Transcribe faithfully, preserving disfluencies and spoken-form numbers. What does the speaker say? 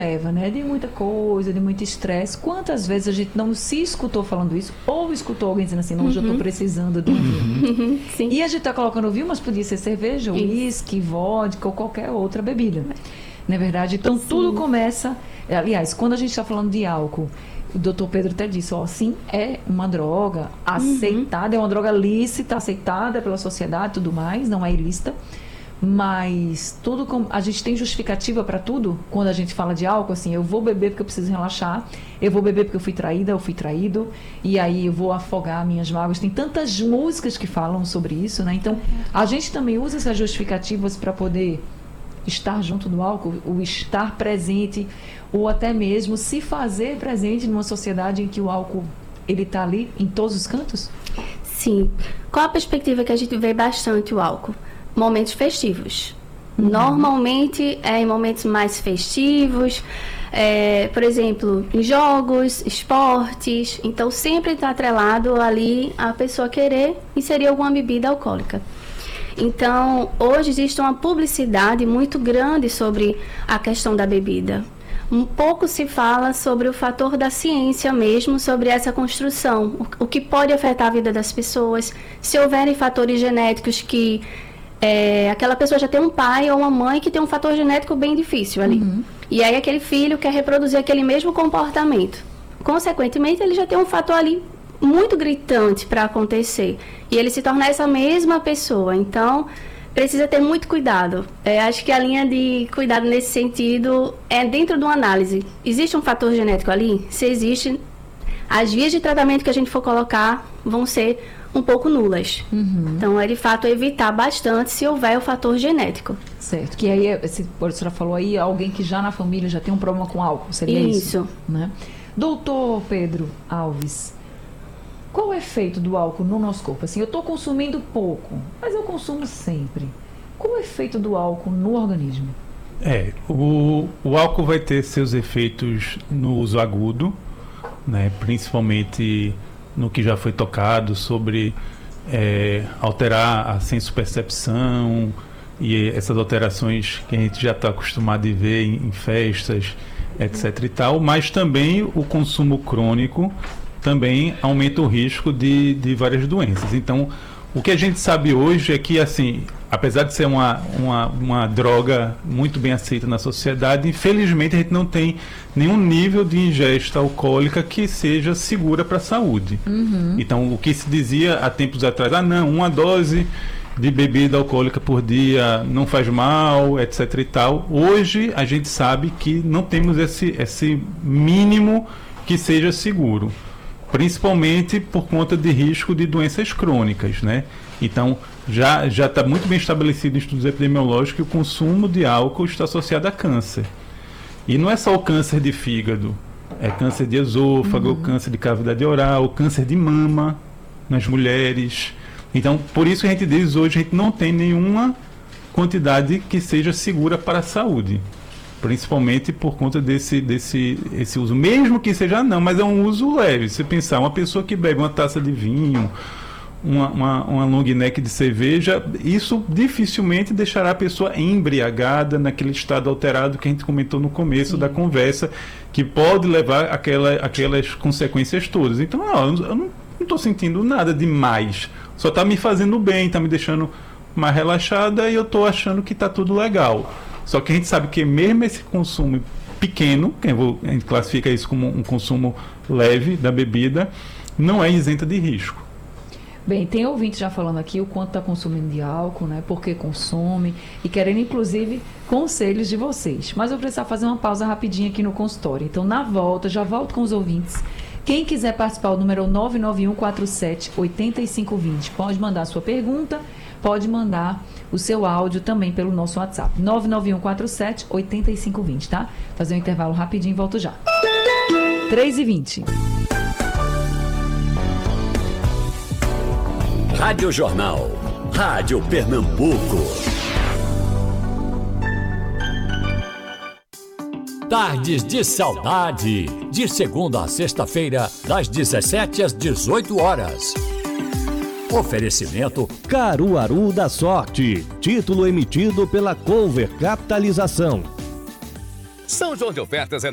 leva, né? De muita coisa, de muito estresse. Quantas vezes a gente não se escutou falando isso, ou escutou alguém dizendo assim, não, hoje uhum. eu tô precisando de um vinho. Uhum. Sim. E a gente tá colocando vinho, mas podia ser cerveja, uísque, vodka ou qualquer outra bebida. Não é verdade? Então, sim. tudo começa... Aliás, quando a gente está falando de álcool, o doutor Pedro até disse, ó, sim, é uma droga aceitada, uhum. é uma droga lícita, aceitada pela sociedade e tudo mais, não é ilícita. Mas tudo com, a gente tem justificativa para tudo quando a gente fala de álcool, assim, eu vou beber porque eu preciso relaxar, eu vou beber porque eu fui traída, eu fui traído, e aí eu vou afogar minhas mágoas. Tem tantas músicas que falam sobre isso, né? Então, a gente também usa essas justificativas para poder estar junto do álcool, o estar presente, ou até mesmo se fazer presente numa sociedade em que o álcool, ele está ali em todos os cantos? Sim. Qual a perspectiva que a gente vê bastante o álcool? Momentos festivos. Uhum. Normalmente é em momentos mais festivos, é, por exemplo, em jogos, esportes. Então sempre está atrelado ali a pessoa querer inserir alguma bebida alcoólica. Então hoje existe uma publicidade muito grande sobre a questão da bebida. Um pouco se fala sobre o fator da ciência mesmo, sobre essa construção, o, o que pode afetar a vida das pessoas, se houverem fatores genéticos que É, aquela pessoa já tem um pai ou uma mãe que tem um fator genético bem difícil ali. Uhum. E aí aquele filho quer reproduzir aquele mesmo comportamento. Consequentemente, ele já tem um fator ali muito gritante para acontecer. E ele se torna essa mesma pessoa. Então, precisa ter muito cuidado. É, acho que a linha de cuidado nesse sentido é dentro de uma análise. Existe um fator genético ali? Se existe, as vias de tratamento que a gente for colocar vão ser um pouco nulas. Uhum. Então, é de fato evitar bastante se houver o fator genético. Certo. Que aí, se a senhora falou aí, alguém que já na família já tem um problema com álcool, seria isso? Isso. Né? Doutor Pedro Alves, qual o efeito do álcool no nosso corpo? Assim, eu estou consumindo pouco, mas eu consumo sempre. Qual o efeito do álcool no organismo? É, o, o álcool vai ter seus efeitos no uso agudo, né, principalmente no que já foi tocado sobre é, alterar a senso-percepção e essas alterações que a gente já está acostumado a ver em, em festas, etc e tal, mas também o consumo crônico também aumenta o risco de, de várias doenças. Então, o que a gente sabe hoje é que, assim, apesar de ser uma, uma, uma droga muito bem aceita na sociedade, infelizmente a gente não tem nenhum nível de ingesta alcoólica que seja segura para a saúde. Uhum. Então, o que se dizia há tempos atrás, ah não, uma dose de bebida alcoólica por dia não faz mal, etc e tal. Hoje a gente sabe que não temos esse, esse mínimo que seja seguro, principalmente por conta de risco de doenças crônicas, né? Então, já já está muito bem estabelecido em estudos epidemiológicos que o consumo de álcool está associado a câncer. E não é só o câncer de fígado, é câncer de esôfago, uhum. câncer de cavidade oral, câncer de mama nas mulheres. Então, por isso que a gente diz hoje, a gente não tem nenhuma quantidade que seja segura para a saúde. Principalmente por conta desse, desse esse uso, mesmo que seja não, mas é um uso leve. Se pensar, uma pessoa que bebe uma taça de vinho, uma, uma, uma long neck de cerveja, isso dificilmente deixará a pessoa embriagada naquele estado alterado que a gente comentou no começo Sim. da conversa, que pode levar aquela, aquelas consequências todas. Então, ó, eu não estou sentindo nada demais, só está me fazendo bem, está me deixando mais relaxada e eu estou achando que está tudo legal. Só que a gente sabe que mesmo esse consumo pequeno, que a gente classifica isso como um consumo leve da bebida, não é isenta de risco. Bem, tem ouvinte já falando aqui o quanto está consumindo de álcool, né? Por que consome e querendo, inclusive, conselhos de vocês. Mas eu vou precisar fazer uma pausa rapidinho aqui no consultório. Então, na volta, já volto com os ouvintes. Quem quiser participar, o número é o nove nove um quatro sete oito cinco dois zero. Pode mandar a sua pergunta, pode mandar o seu áudio também pelo nosso WhatsApp. nove nove um quatro sete oito cinco dois zero, tá? Fazer um intervalo rapidinho e volto já. três e vinte. Rádio Jornal. Rádio Pernambuco. Tardes de Saudade. De segunda a sexta-feira, das dezessete às dezoito horas. Oferecimento Caruaru da Sorte. Título emitido pela Cover Capitalização. São João de Ofertas é